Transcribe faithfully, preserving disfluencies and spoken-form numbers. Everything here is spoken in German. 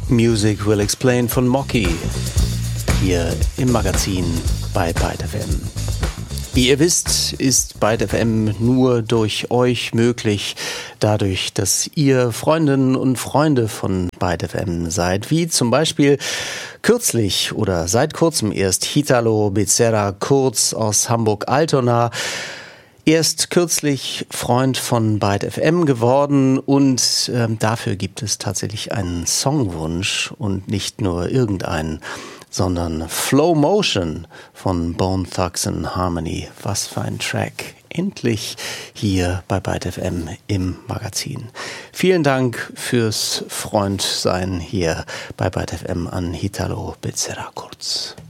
Music Will Explain von Mocky hier im Magazin bei Byte F M. Wie ihr wisst, ist Byte F M nur durch euch möglich, dadurch, dass ihr Freundinnen und Freunde von Byte F M seid, wie zum Beispiel kürzlich oder seit kurzem erst Hitalo Becerra Kurz aus Hamburg-Altona. Erst kürzlich Freund von Byte F M geworden und äh, dafür gibt es tatsächlich einen Songwunsch und nicht nur irgendeinen, sondern Flow Motion von Bone Thugs and Harmony. Was für ein Track. Endlich hier bei Byte F M im Magazin. Vielen Dank fürs Freundsein hier bei Byte F M an Hitalo Becerra Kurz.